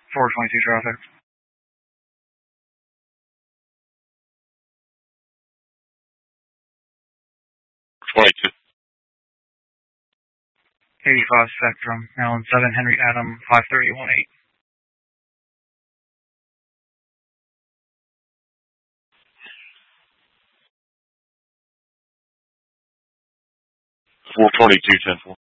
422 traffic. 22. 85 Spectrum, Allen 7, Henry Adam, 53018. 422, 10-4.